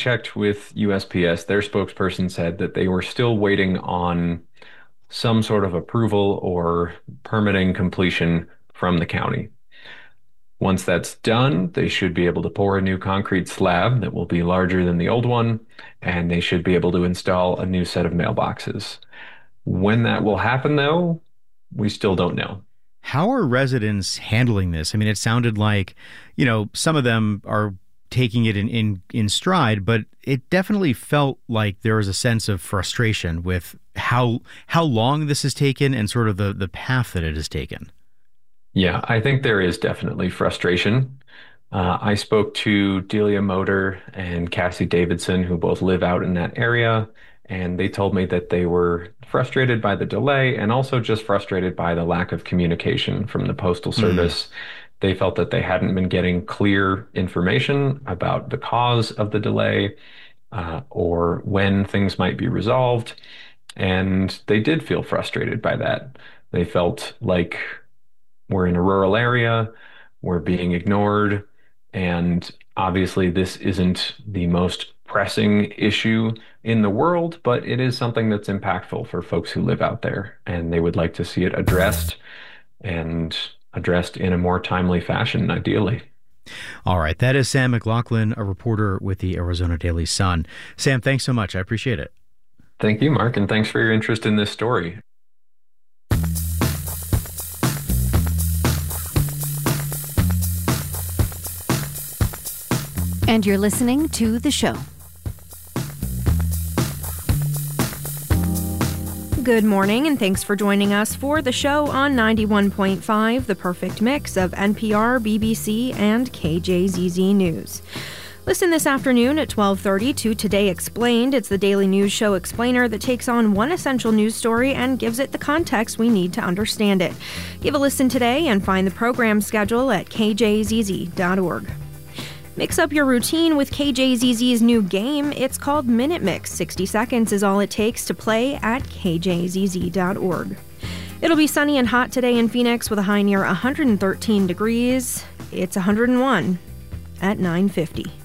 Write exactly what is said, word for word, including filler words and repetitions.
checked with U S P S, their spokesperson said that they were still waiting on some sort of approval or permitting completion from the county. Once that's done, they should be able to pour a new concrete slab that will be larger than the old one, and they should be able to install a new set of mailboxes. When that will happen, though, we still don't know. How are residents handling this? I mean, it sounded like, you know, some of them are taking it in, in, in stride, but it definitely felt like there was a sense of frustration with how how long this has taken and sort of the, the path that it has taken. Yeah, I think there is definitely frustration. Uh, I spoke to Delia Motor and Cassie Davidson, who both live out in that area, and they told me that they were frustrated by the delay and also just frustrated by the lack of communication from the Postal Service. Mm. They felt that they hadn't been getting clear information about the cause of the delay uh, or when things might be resolved. And they did feel frustrated by that. They felt like we're in a rural area, we're being ignored, and obviously this isn't the most pressing issue in the world, but it is something that's impactful for folks who live out there, and they would like to see it addressed and addressed in a more timely fashion, ideally. All right. That is Sam McLaughlin, a reporter with the Arizona Daily Sun. Sam, thanks so much. I appreciate it. Thank you, Mark, and thanks for your interest in this story. And you're listening to The Show. Good morning, and thanks for joining us for The Show on ninety-one point five, the perfect mix of N P R, B B C, and K J Z Z News. Listen this afternoon at twelve thirty to Today Explained. It's the daily news show explainer that takes on one essential news story and gives it the context we need to understand it. Give a listen today and find the program schedule at k j z z dot org. Mix up your routine with K J Z Z's new game. It's called Minute Mix. sixty seconds is all it takes to play at k j z z dot org. It'll be sunny and hot today in Phoenix with a high near one hundred thirteen degrees. It's one hundred one at nine fifty.